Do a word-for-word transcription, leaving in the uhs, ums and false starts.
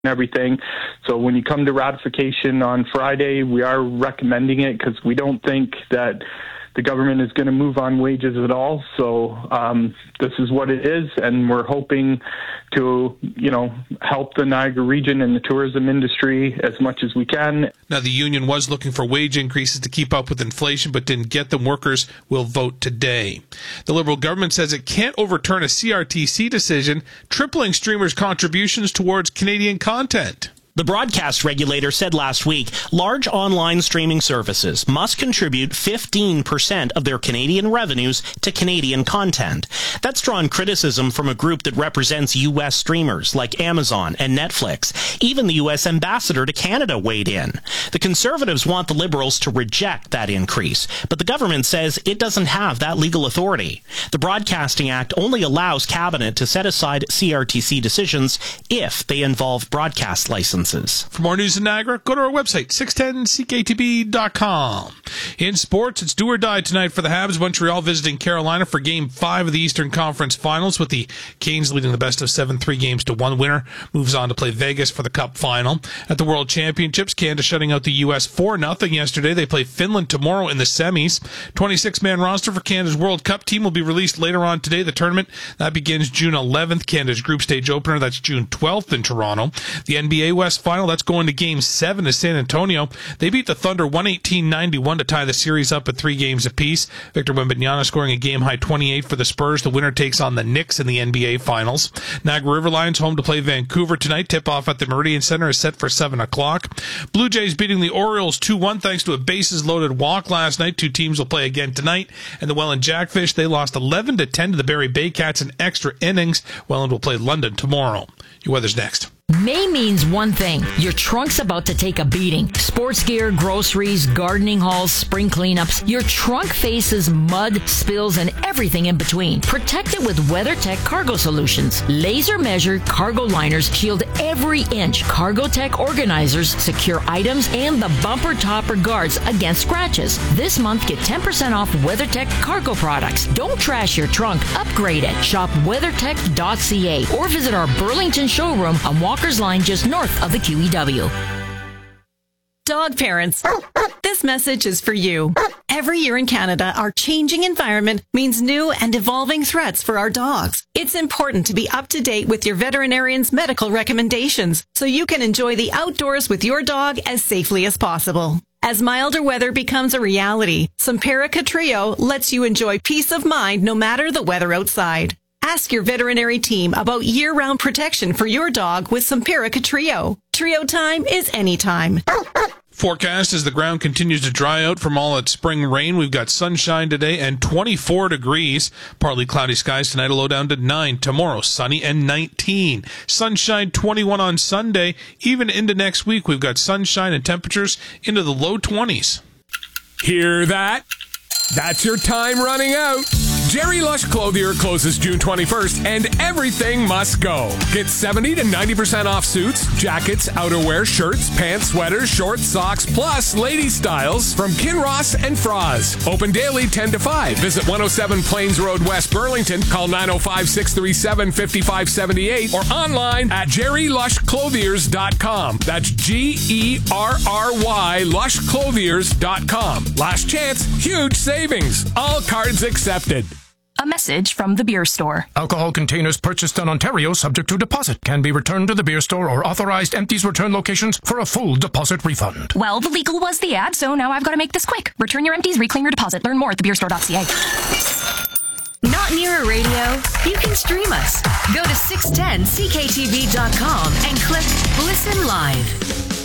everything. So when you come to ratification on Friday, we are recommending it because we don't think that the government is going to move on wages at all. So um, this is what it is, and we're hoping to, you know, help the Niagara region and the tourism industry as much as we can. Now, the union was looking for wage increases to keep up with inflation, but didn't get them. Workers will vote today. The Liberal government says it can't overturn a C R T C decision, tripling streamers' contributions towards Canadian content. The broadcast regulator said last week large online streaming services must contribute fifteen percent of their Canadian revenues to Canadian content. That's drawn criticism from a group that represents U S streamers like Amazon and Netflix. Even the U S ambassador to Canada weighed in. The Conservatives want the Liberals to reject that increase, but the government says it doesn't have that legal authority. The Broadcasting Act only allows Cabinet to set aside C R T C decisions if they involve broadcast licenses. For more news in Niagara, go to our website, six ten C K T B dot com. In sports, it's do or die tonight for the Habs. Montreal visiting Carolina for Game five of the Eastern Conference Finals, with the Canes leading the best of seven, three games to one. Winner moves on to play Vegas for the Cup Final. At the World Championships, Canada shutting out the U S four nothing yesterday. They play Finland tomorrow in the semis. twenty-six man roster for Canada's World Cup team will be released later on today. The tournament, that begins June eleventh. Canada's group stage opener, that's June twelfth in Toronto. The N B A West Final, that's going to Game seven to San Antonio. They beat the Thunder one eighteen ninety-one to tie the series up at three games apiece. Victor Wembanyama scoring a game-high twenty-eight for the Spurs. The winner takes on the Knicks in the N B A Finals. Niagara River Lions home to play Vancouver tonight. Tip-off at the Meridian Center is set for seven o'clock. Blue Jays beating the Orioles two one thanks to a bases-loaded walk last night. Two teams will play again tonight. And the Welland Jackfish, they lost eleven to ten to the Barrie Baycats in extra innings. Welland will play London tomorrow. Your weather's next. May means one thing. Your trunk's about to take a beating. Sports gear, groceries, gardening hauls, spring cleanups. Your trunk faces mud, spills, and everything in between. Protect it with WeatherTech Cargo Solutions. Laser-measured cargo liners shield every inch. CargoTech organizers secure items and the bumper topper guards against scratches. This month, get ten percent off WeatherTech cargo products. Don't trash your trunk. Upgrade it. Shop weathertech dot c a or visit our Burlington showroom on Walker's Line just north of the Q E W. Dog parents, this message is for you. Every year in Canada, our changing environment means new and evolving threats for our dogs. It's important to be up to date with your veterinarian's medical recommendations so you can enjoy the outdoors with your dog as safely as possible. As milder weather becomes a reality, Simparica Trio lets you enjoy peace of mind no matter the weather outside. Ask your veterinary team about year-round protection for your dog with Simparica Trio. Trio time is anytime. Forecast as the ground continues to dry out from all its spring rain. We've got sunshine today and twenty-four degrees. Partly cloudy skies tonight, a low down to nine. Tomorrow, sunny and nineteen. Sunshine twenty-one on Sunday. Even into next week, we've got sunshine and temperatures into the low twenties. Hear that? That's your time running out. Jerry Lush Clothier closes June twenty-first, and everything must go. Get seventy to ninety percent off suits, jackets, outerwear, shirts, pants, sweaters, shorts, socks, plus lady styles from Kinross and Froz. Open daily ten to five. Visit one oh seven Plains Road, West Burlington. Call nine oh five, six three seven, five five seven eight or online at jerry lush clothiers dot com. That's G E R R Y lush clothiers dot com. Last chance, huge savings. All cards accepted. A message from the beer store. Alcohol containers purchased in Ontario subject to deposit can be returned to the beer store or authorized empties return locations for a full deposit refund. Well, the legal was the ad, so now I've got to make this quick. Return your empties, reclaim your deposit. Learn more at the beer store dot c a. Not near a radio? You can stream us. Go to six ten C K T V dot com and click Listen Live.